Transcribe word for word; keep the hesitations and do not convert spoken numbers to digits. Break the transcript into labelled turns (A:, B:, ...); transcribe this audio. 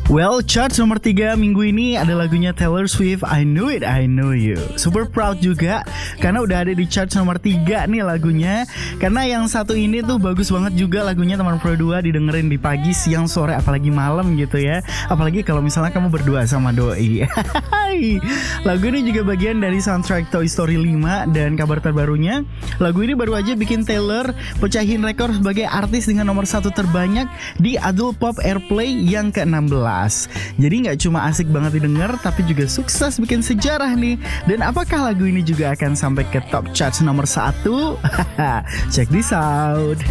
A: Well, charts nomor tiga minggu ini ada lagunya Taylor Swift, I Knew It, I Know You. Super proud juga karena udah ada di charts nomor tiga nih lagunya. Karena yang satu ini tuh bagus banget juga lagunya teman Pro dua, didengerin di pagi, siang, sore, apalagi malam gitu ya. Apalagi kalau misalnya kamu berdua sama doi. Lagu ini juga bagian dari soundtrack Toy Story lima. Dan kabar terbarunya, lagu ini baru aja bikin Taylor pecahin rekor sebagai artis dengan nomor satu terbanyak di Adult Pop Airplay yang ke enam belas. Jadi gak cuma asik banget didengar, tapi juga sukses bikin sejarah nih. Dan apakah lagu ini juga akan sampai ke top charts nomor satu? Check this out.